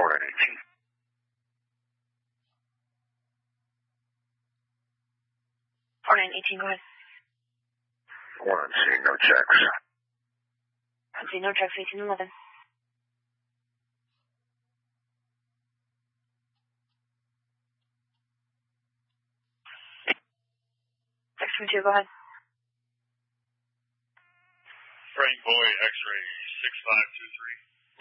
4918. 4918, go ahead. 1, seeing no checks. I'm seeing no checks, 1811. Text from 2, go ahead. Frank Boy, X-ray 6523.